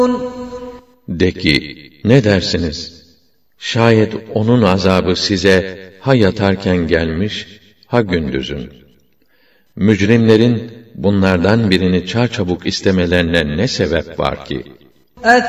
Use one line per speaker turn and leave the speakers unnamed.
De ki, ne dersiniz? Şayet onun azabı size ha yatarken gelmiş, ha gündüzün. Mücrimlerin bunlardan birini çarçabuk istemelerine ne sebep var ki?